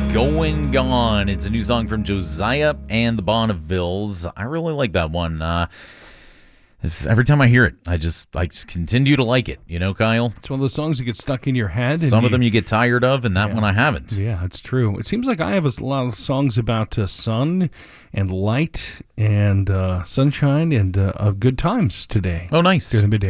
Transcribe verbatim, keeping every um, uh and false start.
Going Gone. It's a new song from Josiah and the Bonnevilles. I really like that one. Uh, every time I hear it, I just I just continue to like it. You know, Kyle? It's one of those songs that get stuck in your head. Some and of them you get tired of, and that yeah. one I haven't. Yeah, it's true. It seems like I have a lot of songs about uh, sun and light and uh, sunshine and uh, uh, good times today. Oh, nice. During the midday.